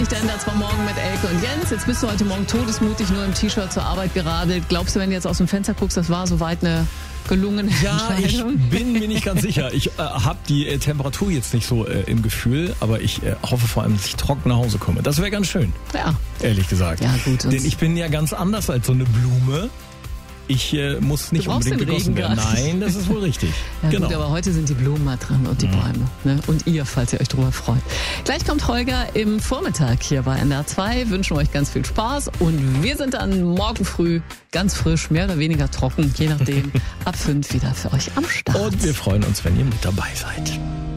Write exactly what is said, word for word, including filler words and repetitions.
Denn das war morgen mit Elke und Jens. Jetzt bist du heute Morgen todesmutig nur im T-Shirt zur Arbeit geradelt. Glaubst du, wenn du jetzt aus dem Fenster guckst, das war soweit eine gelungene Ja, ich Entscheidung? bin mir nicht ganz sicher. Ich äh, habe die äh, Temperatur jetzt nicht so äh, im Gefühl, aber ich äh, hoffe vor allem, dass ich trocken nach Hause komme. Das wäre ganz schön, Ja. ehrlich gesagt. Ja, gut. Denn ich bin ja ganz anders als so eine Blume. Ich äh, muss nicht Du brauchst unbedingt den gegossen Regen werden. gar nicht. Nein, das ist wohl richtig. Ja genau. gut, aber heute sind die Blumen mal dran und die Mhm. Bäume. Ne? Und ihr, falls ihr euch drüber freut. Gleich kommt Holger im Vormittag hier bei N D R zwei. Wünschen euch ganz viel Spaß. Und wir sind dann morgen früh ganz frisch, mehr oder weniger trocken, je nachdem, ab fünf wieder für euch am Start. Und wir freuen uns, wenn ihr mit dabei seid.